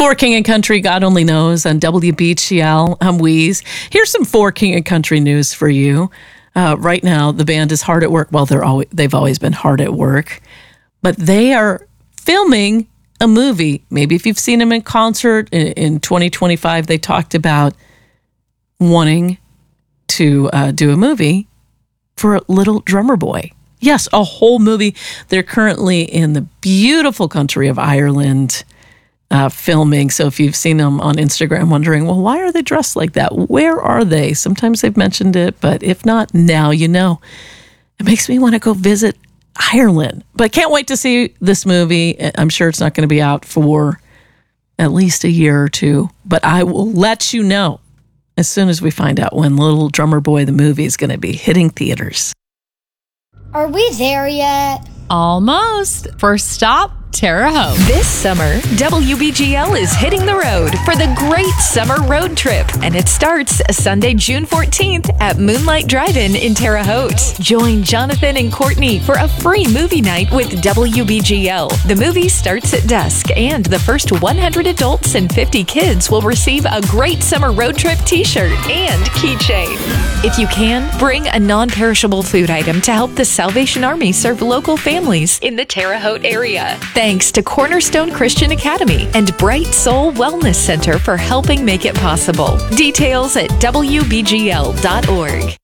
For King and Country, God Only Knows on WBGL. I'm Weeze. Here's some For King and Country news for you. Right now, the band is hard at work. Well, they've always been hard at work, but they are filming a movie. Maybe if you've seen them in concert in 2025, they talked about wanting to do a movie for Little Drummer Boy. Yes, a whole movie. They're currently in the beautiful country of Ireland filming. So if you've seen them on Instagram wondering, well, why are they dressed like that? Where are they? Sometimes they've mentioned it, but if not, now you know. It makes me want to go visit Ireland. But can't wait to see this movie. I'm sure it's not going to be out for at least a year or two, but I will let you know as soon as we find out when Little Drummer Boy, the movie, is going to be hitting theaters. Are we there yet? Almost. First stop, Terre Haute. This summer, WBGL is hitting the road for the Great Summer Road Trip, and it starts Sunday, June 14th at Moonlight Drive-In in Terre Haute. Join Jonathan and Courtney for a free movie night with WBGL. The movie starts at dusk, and the first 100 adults and 50 kids will receive a Great Summer Road Trip t-shirt and keychain. If you can, bring a non-perishable food item to help the Salvation Army serve local families in the Terre Haute area. Thanks to Cornerstone Christian Academy and Bright Soul Wellness Center for helping make it possible. Details at WBGL.org.